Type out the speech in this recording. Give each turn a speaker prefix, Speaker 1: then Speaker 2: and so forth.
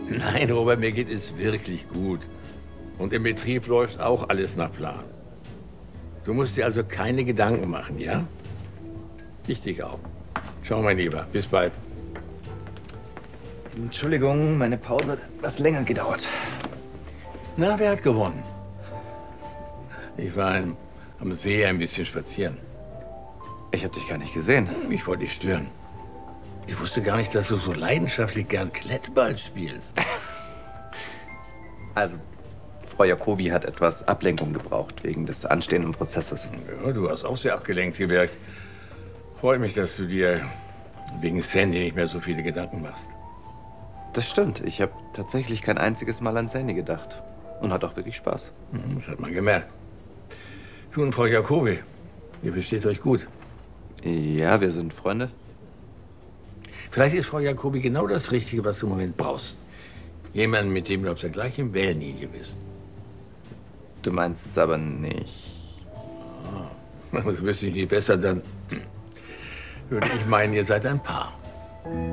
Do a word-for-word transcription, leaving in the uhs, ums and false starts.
Speaker 1: Nein, Robert, mir geht es wirklich gut. Und im Betrieb läuft auch alles nach Plan. Du musst dir also keine Gedanken machen, ja? Ich dich auch. Ciao, mein Lieber. Bis bald.
Speaker 2: Entschuldigung, meine Pause hat etwas länger gedauert.
Speaker 1: Na, wer hat gewonnen? Ich war ein, am See ein bisschen spazieren.
Speaker 2: Ich habe dich gar nicht gesehen.
Speaker 1: Ich wollte dich stören. Ich wusste gar nicht, dass du so leidenschaftlich gern Klettball spielst.
Speaker 2: Also, Frau Jacobi hat etwas Ablenkung gebraucht wegen des anstehenden Prozesses.
Speaker 1: Ja, du hast auch sehr abgelenkt gewirkt. Freut mich, dass du dir wegen Sandy nicht mehr so viele Gedanken machst.
Speaker 2: Das stimmt. Ich habe tatsächlich kein einziges Mal an Sandy gedacht. Und hat auch wirklich Spaß.
Speaker 1: Das hat man gemerkt. Du und Frau Jacobi, ihr versteht euch gut.
Speaker 2: Ja, wir sind Freunde.
Speaker 1: Vielleicht ist Frau Jacobi genau das Richtige, was du im Moment brauchst. Jemanden, mit dem du auf der gleichen Wellenlinie bist.
Speaker 2: Du meinst es aber nicht.
Speaker 1: Ah, das wüsste ich nicht besser, dann würde ich meinen, ihr seid ein Paar.